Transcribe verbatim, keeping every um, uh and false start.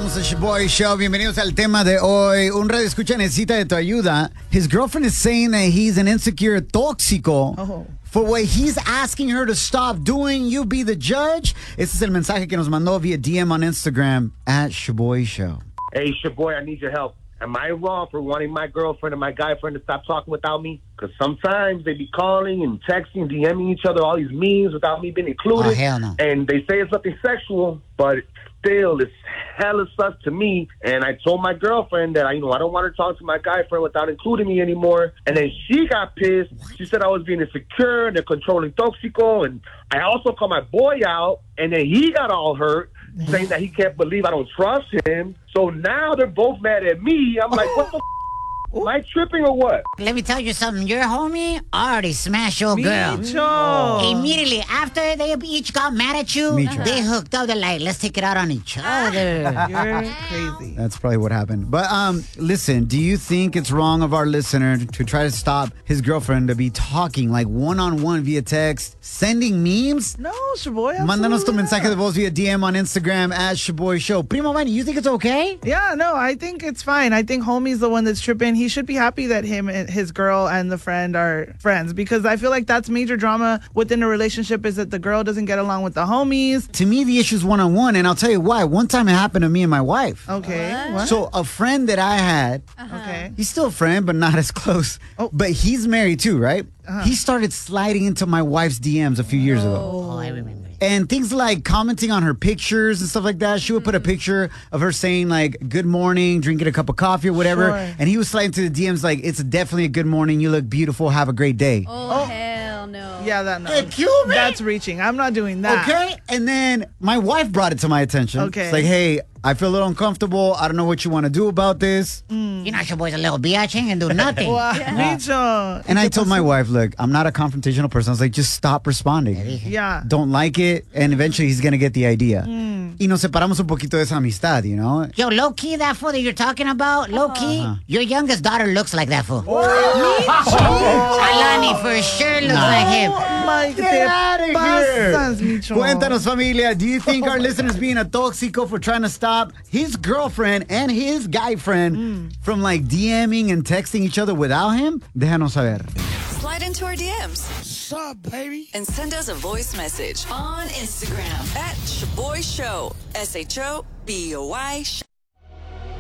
Somos el Shaboy Show. Bienvenidos al tema de hoy. Un radio escucha necesita de tu ayuda. His girlfriend is saying that he's an insecure tóxico. Oh. For what he's asking her to stop doing, you be the judge. Este es el mensaje que nos mandó via D M on Instagram at Shaboy Show. Hey, Shaboy, I need your help. Am I wrong for wanting my girlfriend and my guy friend to stop talking without me? Because sometimes they be calling and texting, DMing each other all these memes without me being included. Oh, hell no. And they say it's nothing sexual, but still, it's hella sus to me. And I told my girlfriend that, you know, I don't want her to talk to my guy friend without including me anymore. And then she got pissed. She said I was being insecure and a controlling toxico. And I also called my boy out, and then he got all hurt, saying that he can't believe I don't trust him. So now they're both mad at me. I'm like, what the f***? Am I tripping or what? Let me tell you something. Your homie already smashed your girl. Micho. Immediately after they each got mad at you, Micho. they hooked up. They're like, let's take it out on each other. You're crazy. That's probably what happened. But um, listen, do you think it's wrong of our listener to try to stop his girlfriend to be talking like one-on-one via text, sending memes? No, Shaboy. Mándanos tu absolutely mensaje not. de voz via D M on Instagram at Shaboy Show. Primo Man, you think it's okay? Yeah, no, I think it's fine. I think homie's the one that's tripping. He should be happy that him and his girl and the friend are friends, because I feel like that's major drama within a relationship, is that the girl doesn't get along with the homies. To me, the issue's one-on-one, and I'll tell you why. One time it happened to me and my wife. Okay. What? So a friend that I had, Okay. he's still a friend, but not as close. Oh. But he's married too, right? Uh-huh. He started sliding into my wife's D Ms a few years ago. Oh, I remember. And things like commenting on her pictures and stuff like that. She would put a picture of her saying like, good morning, drinking a cup of coffee or whatever. Sure. And he was sliding to the D Ms like, it's definitely a good morning. You look beautiful. Have a great day. Oh, hell no. Yeah, that no. Hey, cue me. That's reaching. I'm not doing that. Okay. And then my wife brought it to my attention. Okay. It's like, hey, I feel a little uncomfortable. I don't know what you want to do about this. You know, your boy's a little bitch, ain't gonna do nothing. Wow, Micho. And I told my wife, look, I'm not a confrontational person. I was like, just stop responding. Yeah. Don't like it, and eventually he's going to get the idea. Y nos separamos un poquito de esa amistad, you know? Yo, low-key, that fool that you're talking about, low-key, Uh-huh. your youngest daughter looks like that fool. Alani for sure looks like him. Oh my, Get te out of here. pasas, Micho. Cuéntanos, familia, do you think our listener's being a tóxico for trying to stop his girlfriend and his guy friend from like DMing and texting each other without him? Déjanos saber. Slide into our D Ms. What's up, baby? And send us a voice message on Instagram at Shaboy Show. S H O B O Y Show.